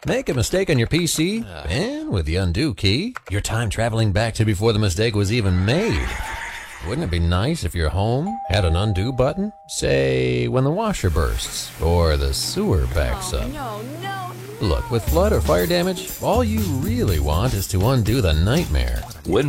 Make a mistake on your PC, and with the undo key, your time traveling back to before the mistake was even made. Wouldn't it be nice if your home had an undo button? Say, when the washer bursts, or the sewer backs up. No. Look, with flood or fire damage, all you really want is to undo the nightmare. When